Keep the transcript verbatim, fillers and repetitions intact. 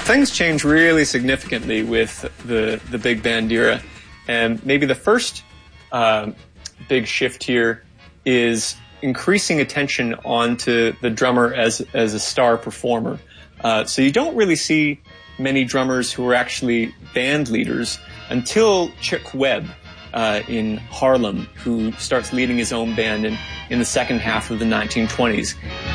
things change really significantly with the, the big band era. And maybe the first uh, big shift here is increasing attention onto the drummer as, as a star performer. Uh, so you don't really see many drummers who are actually band leaders until Chick Webb uh, in Harlem, who starts leading his own band in, in the second half of the nineteen twenties.